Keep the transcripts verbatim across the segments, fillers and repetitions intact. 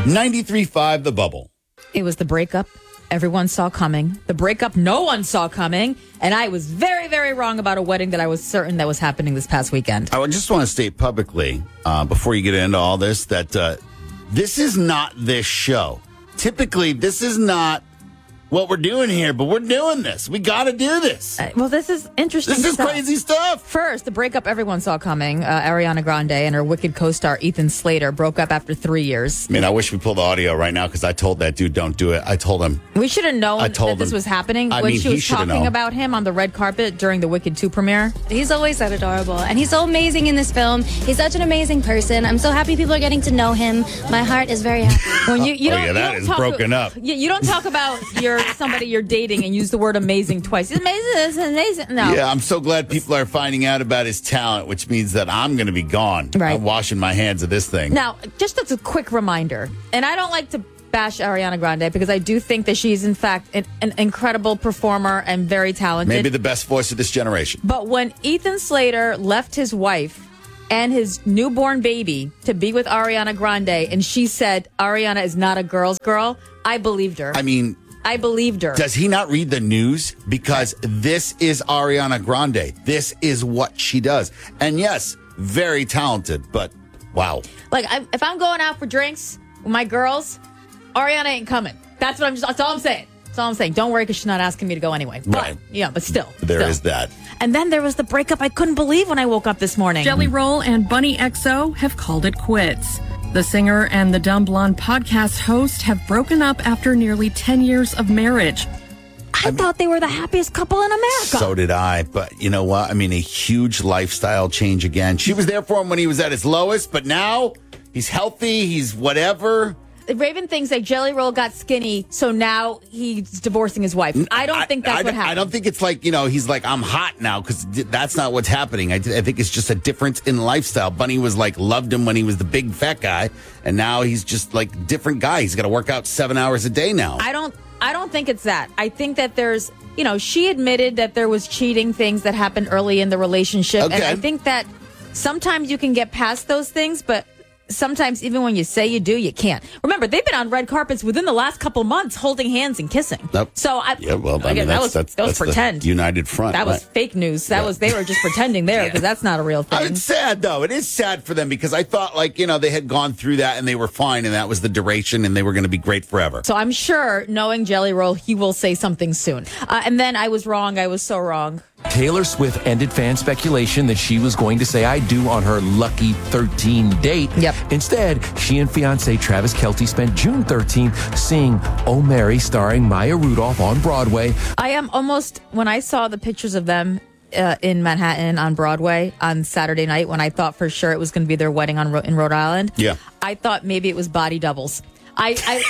ninety-three point five The Bubble. It was the breakup everyone saw coming, the breakup no one saw coming, and I was very, very wrong about a wedding that I was certain that was happening this past weekend. I just want to state publicly, uh, before you get into all this, that uh, this is not this show. Typically, this is not what we're doing here, but we're doing this. We got to do this. Uh, well, this is interesting This is stuff. crazy stuff. First, the breakup everyone saw coming. Uh, Ariana Grande and her Wicked co-star Ethan Slater broke up after three years. I mean, I wish we pulled the audio right now because I told that dude, don't do it. I told him. We should have known I told that this him. was happening I when mean, she he was should have talking known. about him on the red carpet during the Wicked two premiere. He's always that adorable, and he's so amazing in this film. He's such an amazing person. I'm so happy people are getting to know him. My heart is very happy. When you, you Oh, don't, yeah, that you don't is talk broken up. You, you don't talk about your somebody you're dating and use the word amazing twice. It's amazing. It's amazing. No. Yeah, I'm so glad people are finding out about his talent, which means that I'm going to be gone. Right. I'm washing my hands of this thing. Now, just as a quick reminder, and I don't like to bash Ariana Grande because I do think that she's, in fact, an, an incredible performer and very talented. Maybe the best voice of this generation. But when Ethan Slater left his wife and his newborn baby to be with Ariana Grande, and she said Ariana is not a girl's girl, I believed her. I mean, I believed her. does he not read the news? Because this is Ariana Grande. This is what she does. And yes, very talented, but wow. Like, I, if I'm going out for drinks with my girls, Ariana ain't coming. That's what I'm just. That's all I'm saying. That's all I'm saying. Don't worry, because she's not asking me to go anyway. But, Right. Yeah, but still. There still. is that. And then there was the breakup I couldn't believe when I woke up this morning. Jelly Roll and Bunny X O have called it quits. The singer and the Dumb Blonde podcast host have broken up after nearly ten years of marriage. I thought they were the happiest couple in America. So did I. But you know what? I mean, a huge lifestyle change again. She was there for him when he was at his lowest, but now he's healthy. He's whatever. Raven thinks that Jelly Roll got skinny, so now he's divorcing his wife. I don't think that's I, what I, happened. I don't think it's like, you know, he's like, I'm hot now, because that's not what's happening. I, I think it's just a difference in lifestyle. Bunny was like, loved him when he was the big fat guy, and now he's just like different guy. He's got to work out seven hours a day now. I don't I don't think it's that. I think that there's, you know, she admitted that there was cheating things that happened early in the relationship. Okay. And I think that sometimes you can get past those things, but sometimes even when you say you do, you can't. Remember, they've been on red carpets within the last couple months holding hands and kissing. Nope. So I, Yeah, well, I again, mean, that that's, was that's, that was that's the pretend. United Front. That was right? fake news. That Yeah. was they were just pretending there because that's not a real thing. It's sad, though. It is sad for them because I thought, like, you know, they had gone through that and they were fine and that was the duration and they were going to be great forever. So I'm sure, knowing Jelly Roll, he will say something soon. Uh, and then I was wrong. I was so wrong. Taylor Swift ended fan speculation that she was going to say I do on her lucky thirteen date. Yep. Instead, she and fiance Travis Kelce spent June thirteenth seeing Oh Mary starring Maya Rudolph on Broadway. I am almost, when I saw the pictures of them uh, in Manhattan on Broadway on Saturday night, when I thought for sure it was going to be their wedding on Ro- in Rhode Island, Yeah. I thought maybe it was body doubles. I, I,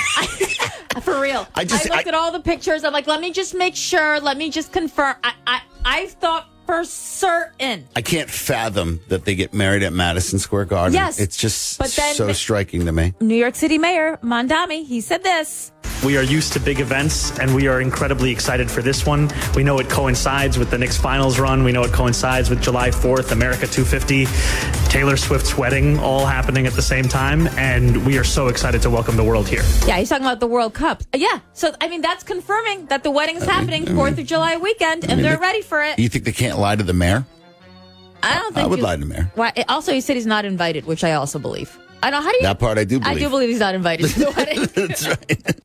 I for real. I just- I looked I- at all the pictures. I'm like, let me just make sure. Let me just confirm. I, I, I thought for certain. I can't fathom that they get married at Madison Square Garden. Yes, It's just but then- so striking to me. New York City Mayor Mondami, he said this. We are used to big events, and we are incredibly excited for this one. We know it coincides with the Knicks finals run. We know it coincides with July fourth, America two fifty, Taylor Swift's wedding, all happening at the same time, and we are so excited to welcome the world here. Yeah, he's talking about the World Cup. Uh, yeah, so I mean that's confirming that the wedding's happening Fourth of July weekend, and mean, they're they- ready for it. You think they can't lie to the mayor? I don't think I would you- lie to the mayor. Why? Also, he said he's not invited, which I also believe. I know. How do you? That part I do I believe. do believe he's not invited to the wedding. That's right.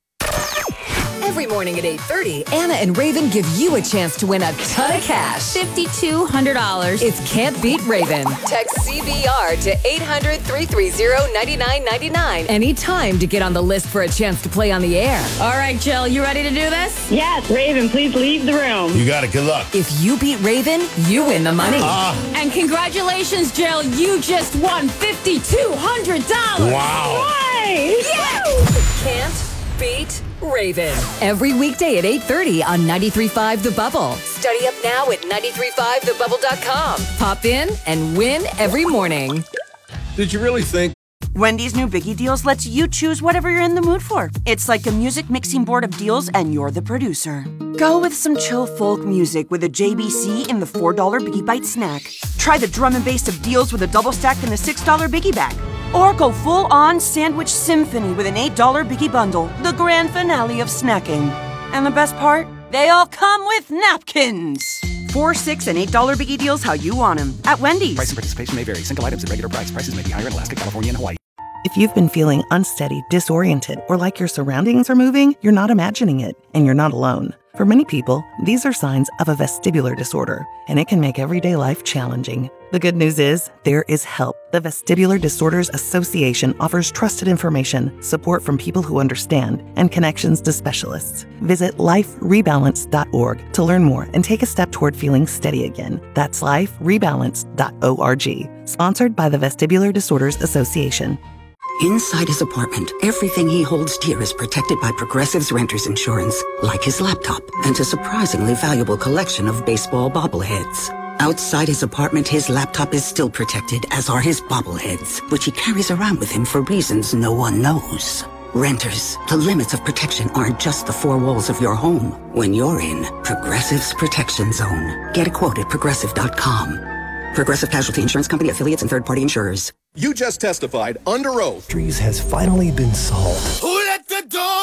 Every morning at eight thirty, Anna and Raven give you a chance to win a ton of cash. Fifty-two hundred dollars. It's Can't Beat Raven. Text C B R to eight hundred, three three zero, nine nine nine nine anytime to get on the list for a chance to play on the air. All right, Jill, you ready to do this? Yes, Raven, please leave the room. You got it. Good luck. If you beat Raven, you win the money. And congratulations, Jill, you just won fifty-two hundred dollars. Wow. Hi. Can't Beat Raven. Every weekday at eight thirty on ninety-three point five The Bubble. Study up now at nine three five the bubble dot com. Pop in and win every morning. Did you really think? Wendy's new Biggie Deals lets you choose whatever you're in the mood for. It's like a music mixing board of deals, and you're the producer. Go with some chill folk music with a J B C in the four dollar Biggie Bite snack. Try the drum and bass of deals with a double stack in the six dollar Biggie bag. Or go full-on sandwich symphony with an eight dollar Biggie Bundle, the grand finale of snacking. And the best part? They all come with napkins. Four, six, and eight dollar Biggie deals how you want them at Wendy's. Price and participation may vary. Single items at regular price. Prices may be higher in Alaska, California, and Hawaii. If you've been feeling unsteady, disoriented, or like your surroundings are moving, you're not imagining it, and you're not alone. For many people, these are signs of a vestibular disorder, and it can make everyday life challenging. The good news is, there is help. The Vestibular Disorders Association offers trusted information, support from people who understand, and connections to specialists. Visit life rebalance dot org to learn more and take a step toward feeling steady again. That's life rebalance dot org. Sponsored by the Vestibular Disorders Association. Inside his apartment, everything he holds dear is protected by Progressive's Renter's Insurance, like his laptop and a surprisingly valuable collection of baseball bobbleheads. Outside his apartment, his laptop is still protected, as are his bobbleheads, which he carries around with him for reasons no one knows. Renters, the limits of protection aren't just the four walls of your home. When you're in Progressive's Protection Zone, get a quote at progressive dot com. Progressive Casualty Insurance Company, affiliates, and third-party insurers. You just testified under oath. Mysteries has finally been solved.